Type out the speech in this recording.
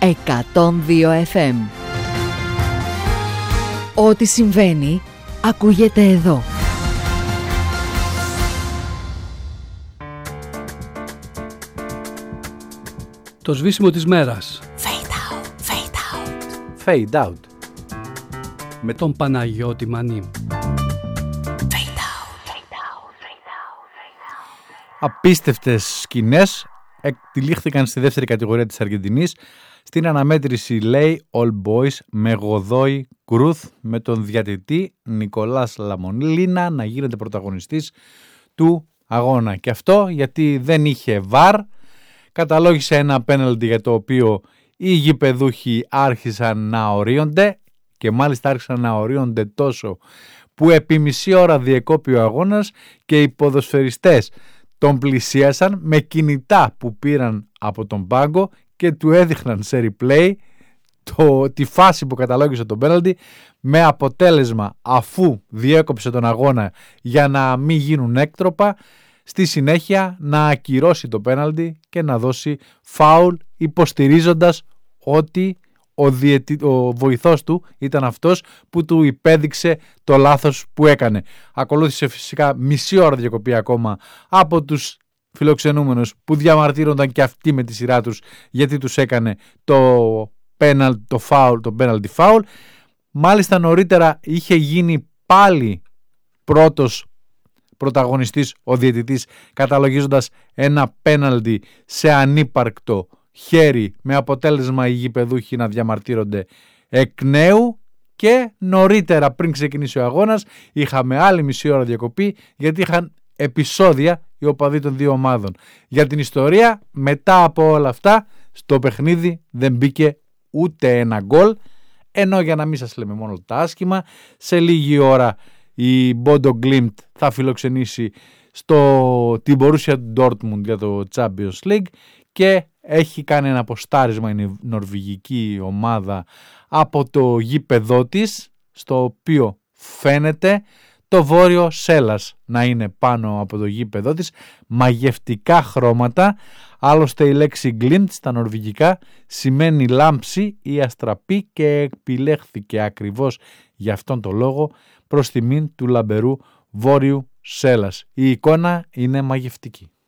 102 FM. Ό,τι συμβαίνει ακούγεται εδώ. Το σβήσιμο της μέρας. Fade out, fade out. Fade out. Με τον Παναγιώτη Μανί. Απίστευτες σκηνές εκτυλίχθηκαν στη δεύτερη κατηγορία της Αργεντινής. Στην αναμέτρηση, λέει, All Boys με Γοδόη Κρούθ, με τον διαιτητή Νικολάς Λαμολίνα να γίνεται πρωταγωνιστής του αγώνα. Και αυτό γιατί δεν είχε VAR, καταλόγησε ένα πέναλτι για το οποίο οι γηπεδούχοι άρχισαν να ορίονται και μάλιστα άρχισαν να ορίονται τόσο που επί μισή ώρα διεκόπη ο αγώνας και οι ποδοσφαιριστές τον πλησίασαν με κινητά που πήραν από τον πάγκο και του έδειχναν σε replay τη φάση που καταλόγησε τον πέναλτι, με αποτέλεσμα, αφού διέκοψε τον αγώνα για να μην γίνουν έκτροπα, στη συνέχεια να ακυρώσει το πέναλτι και να δώσει φάουλ, υποστηρίζοντας ότι ο βοηθός του ήταν αυτός που του υπέδειξε το λάθος που έκανε. Ακολούθησε φυσικά μισή ώρα διακοπή ακόμα από τους φιλοξενούμενους που διαμαρτύρονταν και αυτοί με τη σειρά τους γιατί τους έκανε το penalty foul. Μάλιστα νωρίτερα είχε γίνει πάλι πρώτος πρωταγωνιστής ο διαιτητής, καταλογίζοντας ένα πέναλτι σε ανύπαρκτο χέρι, με αποτέλεσμα οι γηπεδούχοι να διαμαρτύρονται εκ νέου. Και νωρίτερα, πριν ξεκινήσει ο αγώνας, είχαμε άλλη μισή ώρα διακοπή γιατί είχαν επεισόδια οι οπαδοί των δύο ομάδων. Για την ιστορία, μετά από όλα αυτά, στο παιχνίδι δεν μπήκε ούτε ένα γκολ, ενώ για να μην σας λέμε μόνο τα άσχημα, σε λίγη ώρα η Bodo Glimt θα φιλοξενήσει την Borussia Dortmund για το Champions League και έχει κάνει ένα αποστάρισμα η νορβηγική ομάδα από το γήπεδό της, στο οποίο φαίνεται το βόρειο Σέλας να είναι πάνω από το γήπεδό της, μαγευτικά χρώματα. Άλλωστε η λέξη Glimt στα νορβηγικά σημαίνει λάμψη ή αστραπή και επιλέχθηκε ακριβώς για αυτόν τον λόγο προς τιμήν του λαμπερού βόρειου Σέλας. Η εικόνα είναι μαγευτική.